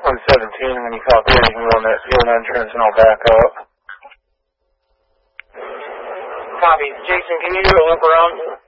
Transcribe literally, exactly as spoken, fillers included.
one seventeen, when you call clear, you can go on that field entrance and I'll back up. Copy. Jason, can you do a loop around?